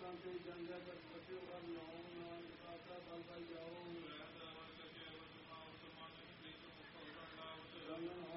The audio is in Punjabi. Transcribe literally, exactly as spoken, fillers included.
ਤੇ ਜਾਂਦੇ ਪਰ ਬੱਚਿਓ ਕਰ ਲਾਓ ਨਾਨਕ ਸਾਥਾ ਬਲ ਪਾਈ ਜਾਓ ਜਨਨ